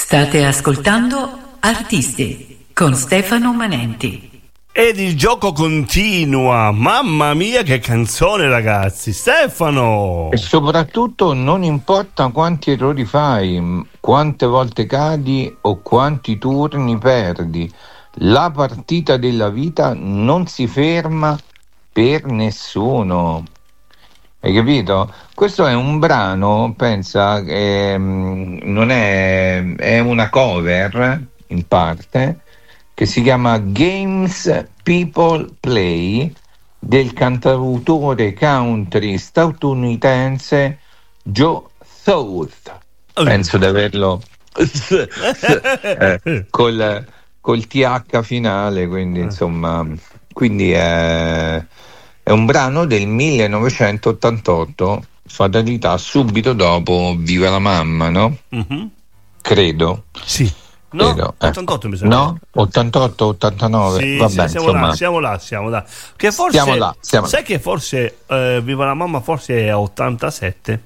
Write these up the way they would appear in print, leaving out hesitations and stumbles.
State ascoltando Artisti con Stefano Manenti. Ed il gioco continua. Mamma mia, che canzone, ragazzi. Stefano! E soprattutto non importa quanti errori fai, quante volte cadi o quanti turni perdi, la partita della vita non si ferma per nessuno. Hai capito? Questo è un brano, pensa, non è una cover in parte, che si chiama Games People Play, del cantautore country statunitense Joe South. Penso di averlo col TH finale, quindi insomma, quindi è un brano del 1988, fatalità, subito dopo Viva la mamma, no? Mhm. Credo. Sì. No, Credo, 88 mi sembra. No? 88, 89, Sì, vabbè, sì, insomma. siamo là. Che forse, Siamo là. sai che forse Viva la mamma forse è 87?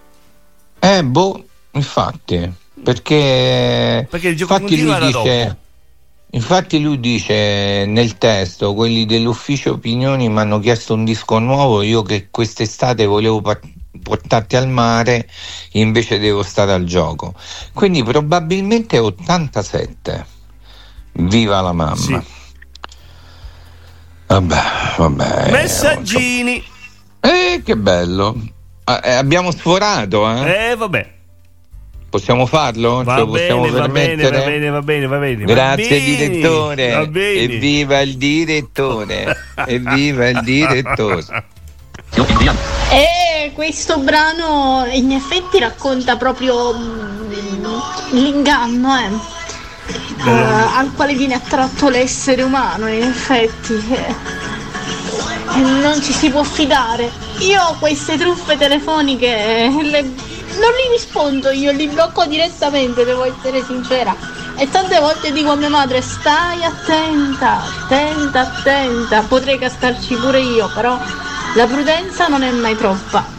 Infatti, perché il gioco continua era dopo. Infatti lui dice nel testo: quelli dell'ufficio opinioni mi hanno chiesto un disco nuovo, io che quest'estate volevo portarti al mare, invece devo stare al gioco. Quindi probabilmente 87. Viva la mamma. Sì. Vabbè. Messaggini. Che bello. Abbiamo sforato, Vabbè. Possiamo farlo? Ce lo possiamo permettere? Va bene. Grazie direttore. Va bene. Evviva il direttore. Evviva il direttore. Questo brano in effetti racconta proprio l'inganno al quale viene attratto l'essere umano, in effetti. Non ci si può fidare. Io ho queste truffe telefoniche non li rispondo, io li blocco direttamente, devo essere sincera. E tante volte dico a mia madre: stai attenta, potrei cascarci pure io, però la prudenza non è mai troppa.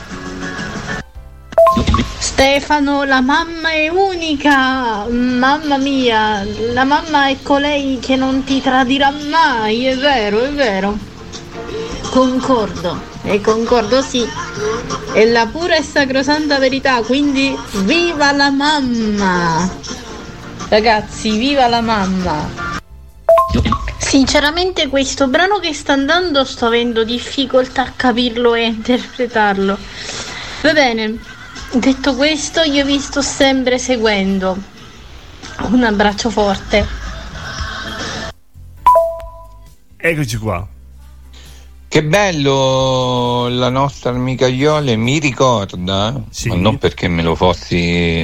Stefano, la mamma è unica, mamma mia, la mamma è colei che non ti tradirà mai, è vero. Concordo, sì, è la pura e sacrosanta verità, quindi viva la mamma! Ragazzi, viva la mamma! Sinceramente questo brano che sta andando sto avendo difficoltà a capirlo e interpretarlo. Va bene, detto questo, io vi sto sempre seguendo. Un abbraccio forte. Eccoci qua. Che bello, la nostra amica Iole mi ricorda, Sì. ma non perché me lo fossi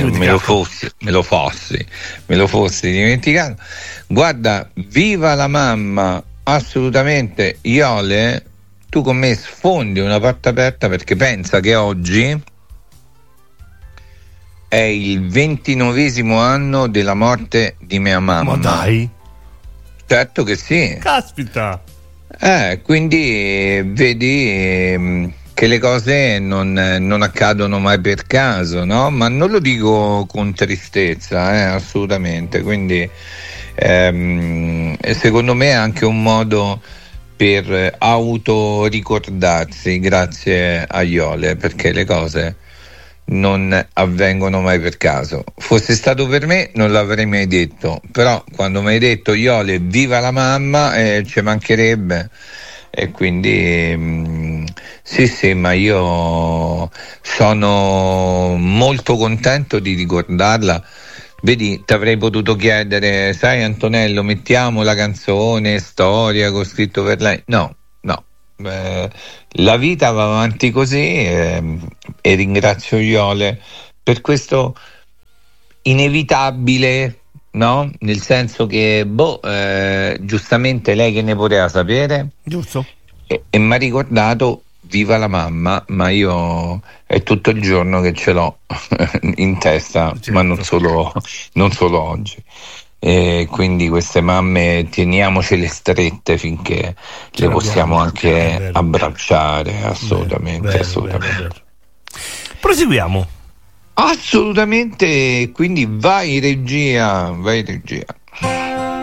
dimenticato. Guarda, viva la mamma, assolutamente. Iole, tu con me sfondi una porta aperta, perché pensa che oggi è il 29esimo anno della morte di mia mamma. Ma dai, Certo che sì. caspita. Quindi vedi che le cose non accadono mai per caso, no? Ma non lo dico con tristezza, assolutamente. Quindi secondo me è anche un modo per autoricordarsi, grazie a Iole, perché le cose non avvengono mai per caso. Fosse stato per me non l'avrei mai detto, però quando mi hai detto Iole viva la mamma, ci mancherebbe, e quindi sì, ma io sono molto contento di ricordarla. Vedi, ti avrei potuto chiedere: sai Antonello, mettiamo la canzone storia che ho scritto per lei? No. La vita va avanti così, e ringrazio Iole per questo inevitabile, no? Nel senso che giustamente lei che ne poteva sapere, Giusto? e mi ha ricordato viva la mamma, ma io è tutto il giorno che ce l'ho in testa, Certo. ma non solo oggi. E quindi queste mamme teniamocele strette finché le possiamo anche abbracciare, assolutamente. Vero. Proseguiamo. Assolutamente, quindi vai regia.